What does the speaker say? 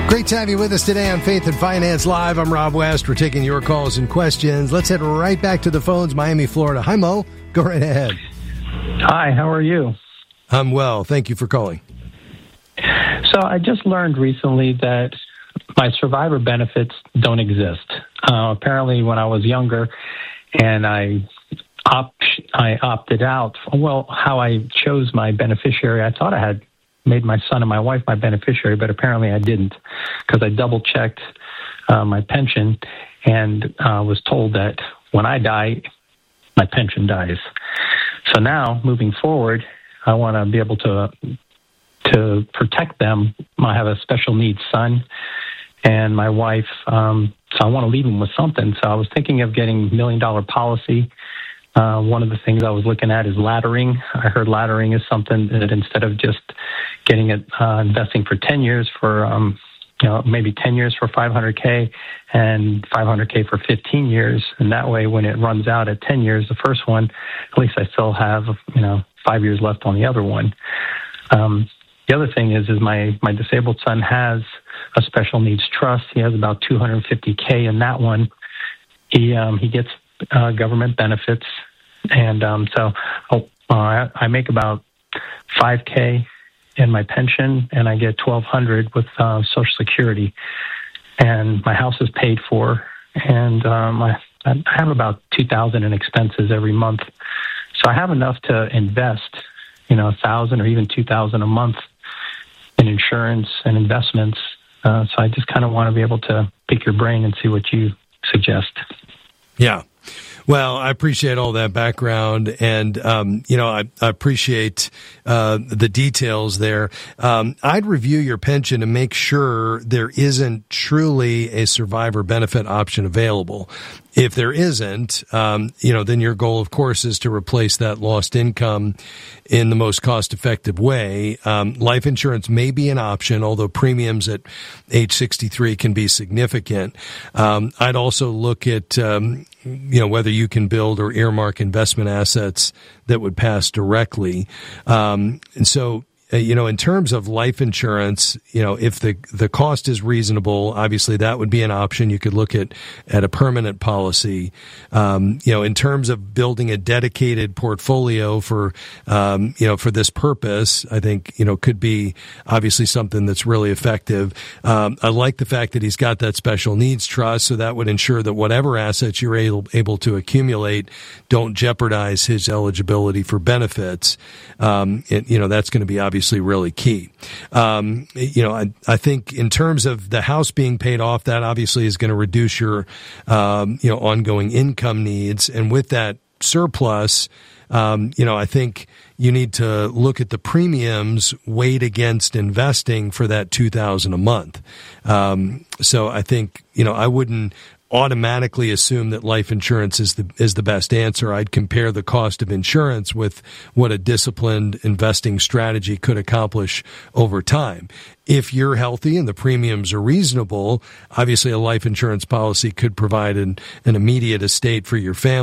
Great to have you with us today on Faith and Finance Live. I'm Rob West. We're taking your calls and questions. Let's head right back to the phones, Miami, Florida. Hi, Mo. Go right ahead. Hi, how are you? I'm well. Thank you for calling. So I just learned recently that my survivor benefits don't exist. Apparently, when I was younger and I opted out, well, how I chose my beneficiary, I thought I had made my son and my wife my beneficiary, but apparently I didn't, because I double-checked my pension and was told that when I die, my pension dies. So now, moving forward, I want to be able to protect them. I have a special needs son and my wife, so I want to leave them with something. So I was thinking of getting $1 million policy. One of the things I was looking at is laddering. I heard laddering is something that instead of just getting it, investing for 10 years for, maybe 10 years for $500K and $500K for 15 years. And that way, when it runs out at 10 years, the first one, at least I still have, 5 years left on the other one. The other thing is my disabled son has a special needs trust. He has about $250K in that one. He gets government benefits, and so I make about $5K in my pension, and I get $1,200 with Social Security, and my house is paid for, and I have about $2,000 in expenses every month, so I have enough to invest, $1,000 or even $2,000 a month in insurance and investments. So I just kind of want to be able to pick your brain and see what you suggest. Yeah. Well, I appreciate all that background, and I appreciate the details there. I'd review your pension to make sure there isn't truly a survivor benefit option available. If there isn't, then your goal, of course, is to replace that lost income in the most cost-effective way. Life insurance may be an option, although premiums at age 63 can be significant. I'd also look at whether you can build or earmark investment assets that would pass directly. And so, in terms of life insurance, if the cost is reasonable, obviously that would be an option. You could look at a permanent policy. In terms of building a dedicated portfolio for this purpose, I think, could be obviously something that's really effective. I like the fact that he's got that special needs trust, so that would ensure that whatever assets you're able to accumulate don't jeopardize his eligibility for benefits. That's going to be obviously really key. I think in terms of the house being paid off, that obviously is going to reduce your, ongoing income needs. And with that surplus, I think you need to look at the premiums weighed against investing for that $2,000 a month. So I think, I wouldn't automatically assume that life insurance is the best answer. I'd compare the cost of insurance with what a disciplined investing strategy could accomplish over time. If you're healthy and the premiums are reasonable, obviously a life insurance policy could provide an immediate estate for your family.